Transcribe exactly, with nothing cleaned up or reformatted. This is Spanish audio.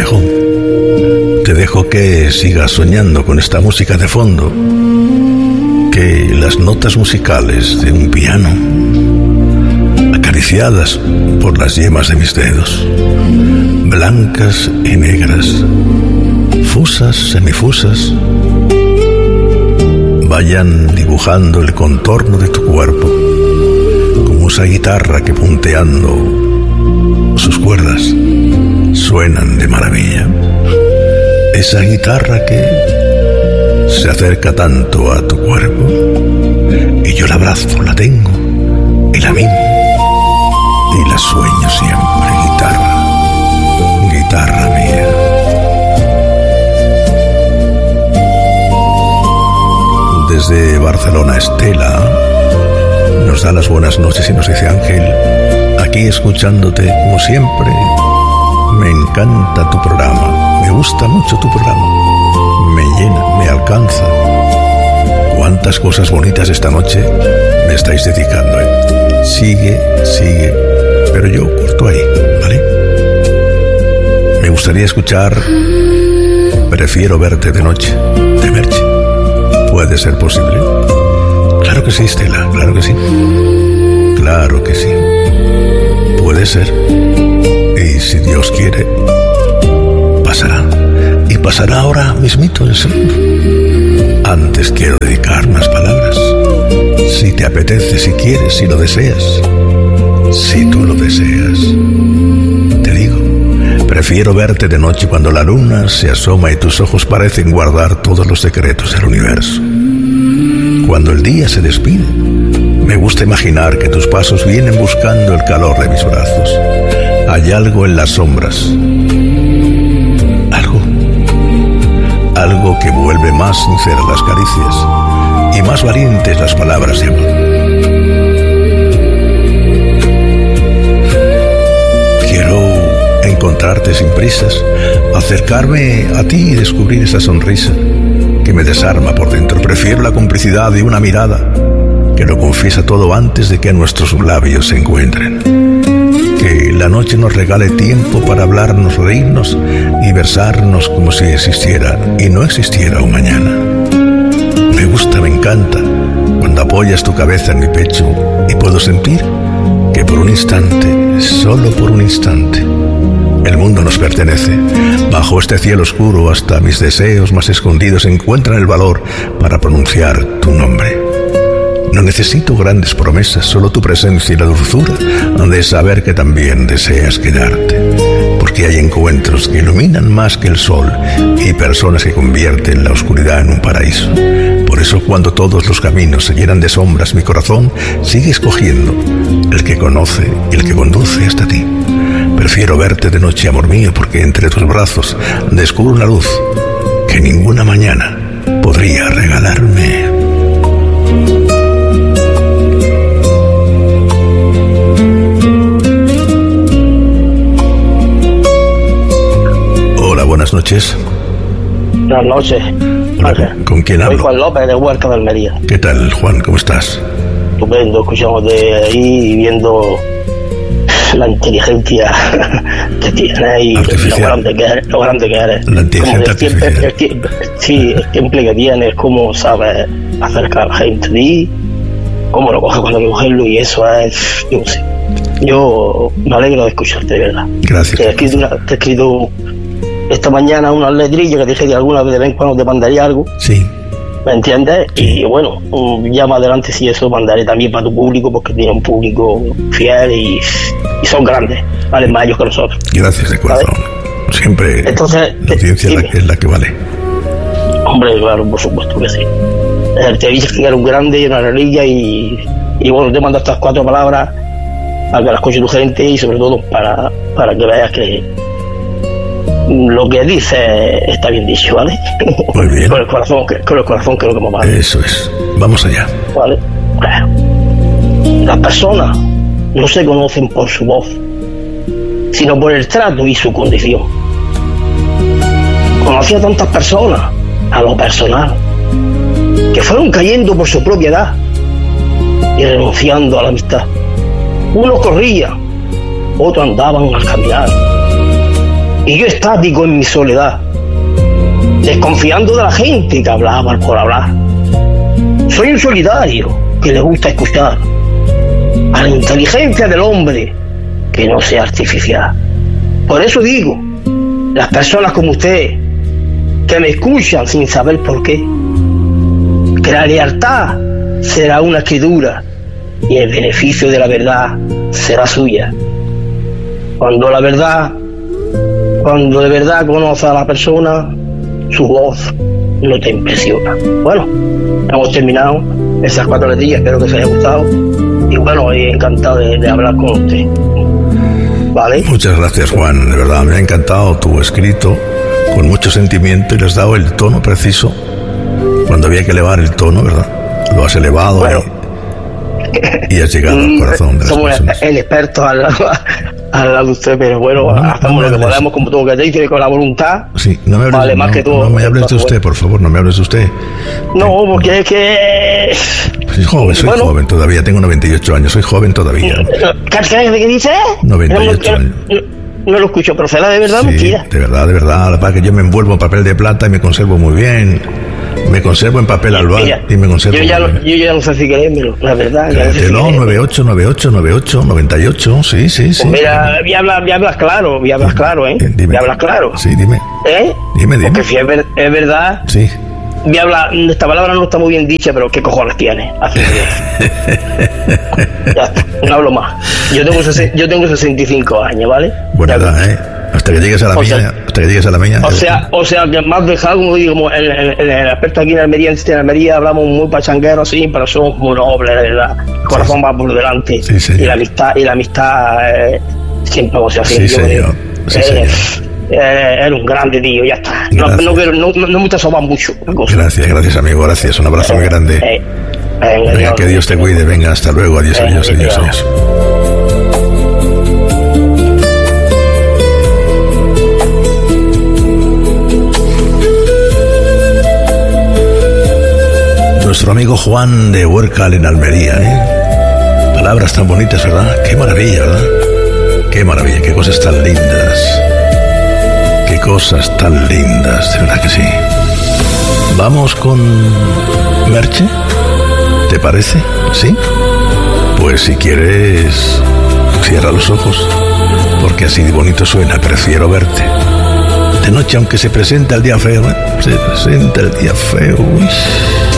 dejo. Te dejo que sigas soñando con esta música de fondo, que las notas musicales de un piano, acariciadas por las yemas de mis dedos, blancas y negras, fusas, semifusas, vayan dibujando el contorno de tu cuerpo, como esa guitarra que punteando sus cuerdas suenan de maravilla. Esa guitarra que se acerca tanto a tu cuerpo y yo la abrazo, la tengo y la mimo y la sueño siempre. Guitarra, guitarra mía. Desde Barcelona, Estela nos da las buenas noches y nos dice: Ángel, aquí escuchándote como siempre, me encanta tu programa, me gusta mucho tu programa, me llena, me alcanza. Cuántas cosas bonitas esta noche me estáis dedicando, ¿eh? Sigue, sigue, pero yo corto ahí, ¿vale? Me gustaría escuchar Prefiero verte de noche, de Merche. ¿Puede ser posible? Claro que sí, Estela, claro que sí. Claro que sí. Puede ser. Y si Dios quiere, pasará. Y pasará ahora mismito, en segundo. Antes quiero dedicar unas palabras. Si te apetece, si quieres, si lo deseas. Si tú lo deseas. Te digo, prefiero verte de noche cuando la luna se asoma y tus ojos parecen guardar todos los secretos del universo. Cuando el día se despide, me gusta imaginar que tus pasos vienen buscando el calor de mis brazos. Hay algo en las sombras. Algo. Algo que vuelve más sinceras las caricias y más valientes las palabras de amor. Quiero encontrarte sin prisas, acercarme a ti y descubrir esa sonrisa que me desarma por dentro. Prefiero la complicidad de una mirada que lo confiesa todo antes de que nuestros labios se encuentren. Que la noche nos regale tiempo para hablarnos, reírnos y besarnos como si existiera y no existiera un mañana. Me gusta, me encanta cuando apoyas tu cabeza en mi pecho y puedo sentir que por un instante, solo por un instante, el mundo nos pertenece. Bajo este cielo oscuro, hasta mis deseos más escondidos encuentran el valor para pronunciar tu nombre. No necesito grandes promesas, solo tu presencia y la dulzura de saber que también deseas quedarte. Porque hay encuentros que iluminan más que el sol y personas que convierten la oscuridad en un paraíso. Por eso, cuando todos los caminos se llenan de sombras, mi corazón sigue escogiendo el que conoce y el que conduce hasta ti. Prefiero verte de noche, amor mío, porque entre tus brazos descubro una luz que ninguna mañana podría regalarme. Hola, buenas noches. Buenas noches. Hola, ¿con quién hablo? Soy Juan López de Huerca de Almería. ¿Qué tal, Juan? ¿Cómo estás? Estupendo, escuchamos de ahí y viendo la inteligencia que tienes y lo grande que eres, lo grande que eres. La inteligencia artificial. El tiempo, sí, el tiempo que tienes, cómo sabes acercar a la gente a ti, cómo lo coges cuando hay que cogerlo, y eso es, yo no sé. Yo me alegro de escucharte, de verdad. Gracias. Te he escrito, una, te he escrito esta mañana unas letrillas que te dije que alguna vez de vez en cuando te mandaría algo. Sí. ¿Me entiendes? Sí. Y bueno, ya más adelante si eso mandaré también para tu público, porque tiene un público fiel y, y son grandes, valen más ellos que nosotros. Gracias de corazón. ¿Vale? Siempre entonces, la audiencia es la, es la que vale. Hombre, claro, por supuesto que sí. Te dije que era un grande y una reliquia y, y bueno, te mando estas cuatro palabras para que las escuche tu gente y sobre todo para, para que veas que lo que dice está bien dicho, ¿vale? Muy bien. Con el corazón, con el corazón que es lo que me vale. Eso es. Vamos allá. ¿Vale? Bueno, las personas no se conocen por su voz, sino por el trato y su condición. Conocí a tantas personas, a lo personal, que fueron cayendo por su propia edad y renunciando a la amistad. Unos corrían, otros andaban al caminar. Y yo estático en mi soledad, desconfiando de la gente que hablaba por hablar. Soy un solitario que le gusta escuchar a la inteligencia del hombre que no sea artificial. Por eso digo, las personas como usted, que me escuchan sin saber por qué, que la lealtad será una escritura y el beneficio de la verdad será suya. Cuando la verdad, cuando de verdad conoces a la persona, su voz no te impresiona. Bueno, hemos terminado esas cuatro letrillas, espero que os haya gustado y bueno, encantado de, de hablar con usted. ¿Vale? Muchas gracias, Juan, de verdad, me ha encantado tu escrito, con mucho sentimiento, y le has dado el tono preciso cuando había que elevar el tono, ¿verdad? Lo has elevado, bueno, y, y has llegado al corazón de las somos personas. El experto al lado, al lado de usted, pero bueno, no, hacemos no lo que podemos, como todo que te dice, con la voluntad. Sí, no me hables, vale, más no, que todo, no me hables de usted, por favor, no me hables de usted. No, porque es que... Soy joven, soy bueno, joven todavía, tengo noventa y ocho años, soy joven todavía. ¿Qué dice? noventa y ocho no, años. No, no lo escucho, pero será de verdad sí, mentira. De verdad, de verdad, la verdad que yo me envuelvo en papel de plata y me conservo muy bien. Me conservo en papel albal y me conservo. Yo ya, muy no, bien. yo ya no sé si querérmelo, la verdad. Créetelo, nueve ocho nueve ocho nueve ocho noventa y ocho, sí, sí, sí. Pues mira, voy a hablar, voy a hablar claro, voy a hablar claro, ¿eh? Dime. Voy a hablar claro. Sí, dime. ¿Eh? Dime, dime. Porque si es, ver, es verdad. Sí. Voy a hablar, esta palabra no está muy bien dicha, pero ¿qué cojones tiene? Así que... ya está, no hablo más. Yo tengo, yo tengo sesenta y cinco años, ¿vale? Buena edad, ¿eh? Hasta que llegues a la o mía, sea, hasta que llegues a la mía. O sea, o sea, que más dejado, como digo, el, el, el experto aquí en Almería, en Almería hablamos muy pachangueros, sí, pero somos muy nobles, de verdad. El corazón sí, va por delante. Sí, y la amistad, y la amistad eh, siempre vamos a hacer. Sí, señor. Sí, señor. Eh, era un grande tío, ya está. No, no, quiero, no, no, no me te asomas mucho. Gracias, gracias, amigo, gracias. Un abrazo eh, muy grande. Eh, venga, venga, que Dios te cuide. Venga, hasta luego. Adiós, eh, adiós, adiós, adiós. Nuestro amigo Juan de Huércal en Almería, ¿eh? Palabras tan bonitas, ¿verdad? Qué maravilla, ¿verdad? Qué maravilla, qué cosas tan lindas. Qué cosas tan lindas, de verdad que sí. Vamos con Merche, ¿te parece? ¿Sí? Pues si quieres, cierra los ojos, porque así de bonito suena, prefiero verte. De noche, aunque se presenta el día feo, ¿eh? Se presenta el día feo, uy.